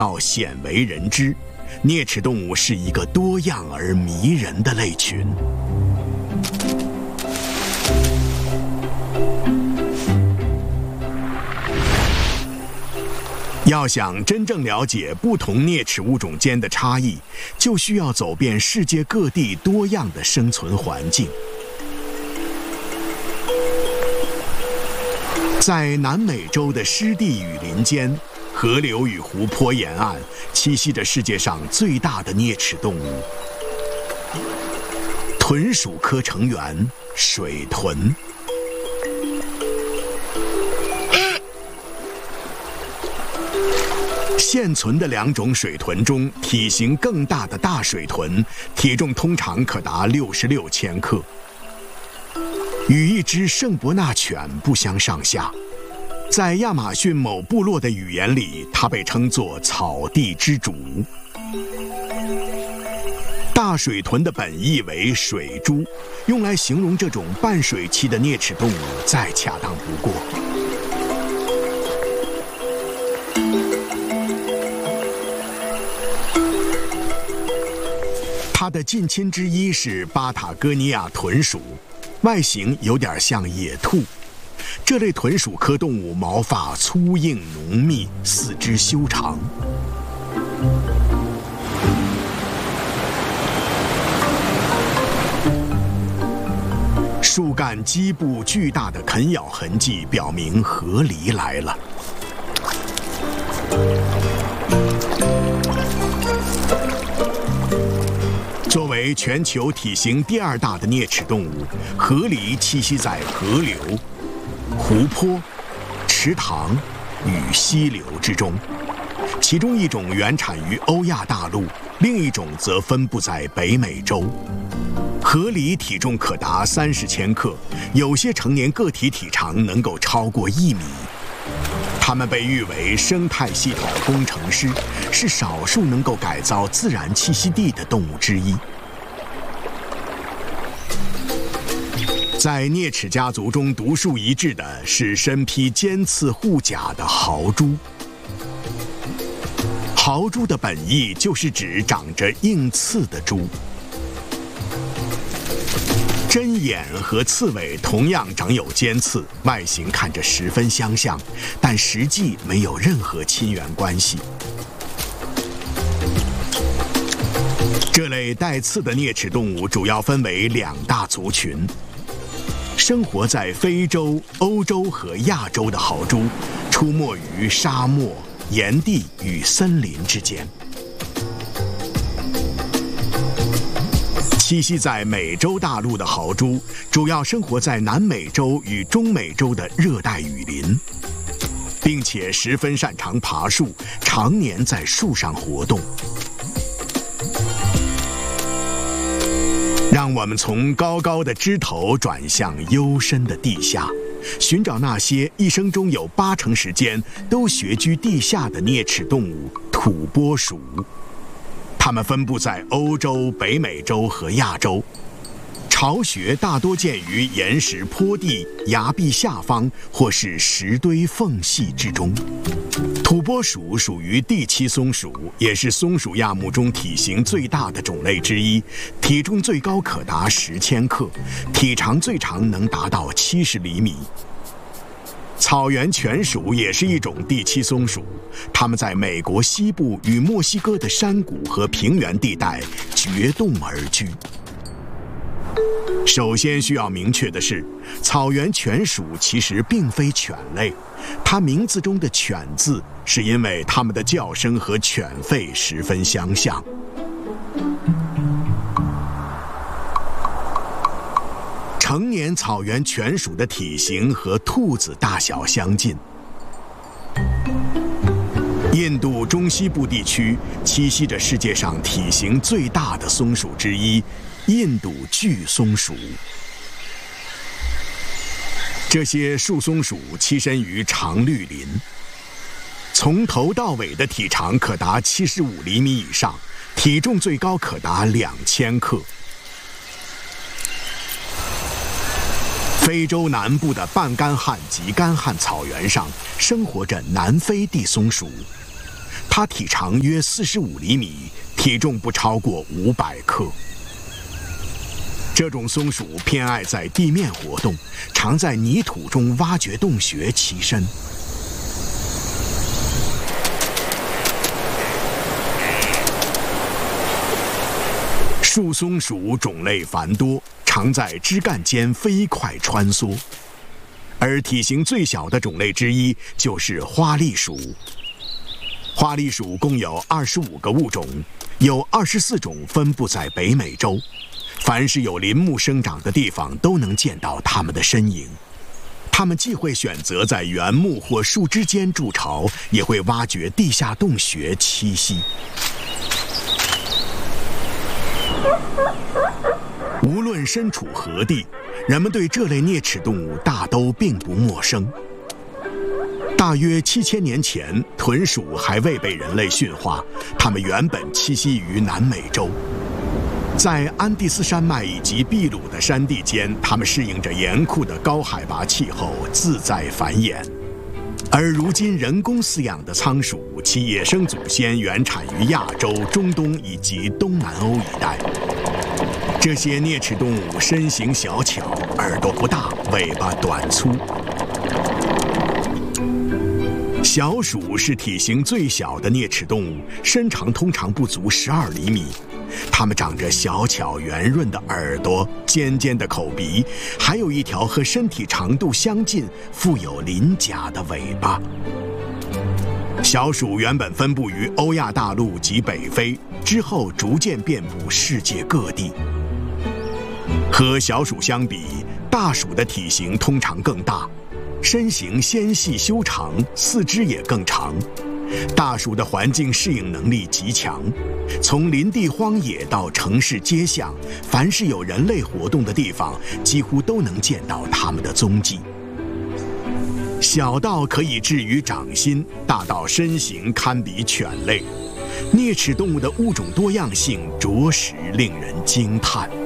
要鲜为人知，啮齿动物是一个多样而迷人的类群。要想真正了解不同啮齿物种间的差异，就需要走遍世界各地多样的生存环境。在南美洲的湿地雨林间，河流与湖泊沿岸栖息着世界上最大的啮齿动物——豚属科成员水豚。现存的2种水豚中，体型更大的大水豚体重通常可达66千克，与一只圣伯纳犬不相上下。在亚马逊某部落的语言里，它被称作草地之主。大水豚的本意为水猪，用来形容这种半水栖的啮齿动物再恰当不过。它的近亲之一是巴塔哥尼亚豚属，外形有点像野兔。这类豚属科动物毛发粗硬浓密，四肢修长。树干基部巨大的啃咬痕迹表明河狸来了。作为全球体型第2大的啮齿动物，河狸栖息在河流、湖泊、池塘与溪流之中，其中一种原产于欧亚大陆，另一种则分布在北美洲。河狸体重可达30千克，有些成年个体体长能够超过1米。它们被誉为生态系统工程师，是少数能够改造自然栖息地的动物之一。在啮齿家族中独树一帜的是身披尖刺护甲的豪猪。豪猪的本意就是指长着硬刺的猪。针眼和刺尾同样长有尖刺，外形看着十分相像，但实际没有任何亲缘关系。这类带刺的啮齿动物主要分为2大族群。生活在非洲、欧洲和亚洲的豪猪，出没于沙漠、岩地与森林之间。栖息在美洲大陆的豪猪，主要生活在南美洲与中美洲的热带雨林，并且十分擅长爬树，常年在树上活动。让我们从高高的枝头转向幽深的地下，寻找那些一生中有80%时间都穴居地下的啮齿动物——土拨鼠。它们分布在欧洲、北美洲和亚洲，巢穴大多见于岩石坡地、崖壁下方或是石堆缝隙之中。土拨鼠属于第7松属，也是松鼠亚目中体型最大的种类之一，体重最高可达10千克，体长最长能达到70厘米。草原犬属也是一种第7松属，它们在美国西部与墨西哥的山谷和平原地带绝冻而居。首先需要明确的是，草原犬属其实并非犬类，它名字中的“犬”字是因为它们的叫声和犬吠十分相像。成年草原犬属的体型和兔子大小相近。印度中西部地区栖息着世界上体型最大的松鼠之一——印度巨松鼠。这些树松鼠栖身于常绿林，从头到尾的体长可达75厘米以上，体重最高可达2000克。非洲南部的半干旱及干旱草原上生活着南非地松鼠， 它体长约45厘米，体重不超过500克。这种松鼠偏爱在地面活动，常在泥土中挖掘洞穴栖身。树松鼠种类繁多，常在枝干间飞快穿梭。而体型最小的种类之一就是花栗鼠。花栗鼠共有25个物种，有24种分布在北美洲。凡是有林木生长的地方，都能见到它们的身影。它们既会选择在原木或树枝间筑巢，也会挖掘地下洞穴栖息。无论身处何地，人们对这类啮齿动物大都并不陌生。大约7000年前，豚鼠还未被人类驯化，它们原本栖息于南美洲。在安第斯山脉以及秘鲁的山地间，它们适应着严酷的高海拔气候，自在繁衍。而如今人工饲养的仓鼠，其野生祖先原产于亚洲、中东以及东南欧一带。这些啮齿动物身形小巧，耳朵不大，尾巴短粗。小鼠是体型最小的啮齿动物，身长通常不足12厘米。它们长着小巧圆润的耳朵、尖尖的口鼻，还有一条和身体长度相近、富有鳞甲的尾巴。小鼠原本分布于欧亚大陆及北非，之后逐渐遍布世界各地。和小鼠相比，大鼠的体型通常更大，身形纤细修长，四肢也更长。大鼠的环境适应能力极强，从林地荒野到城市街巷，凡是有人类活动的地方，几乎都能见到它们的踪迹。小到可以置于掌心，大到身形堪比犬类，啮齿动物的物种多样性着实令人惊叹。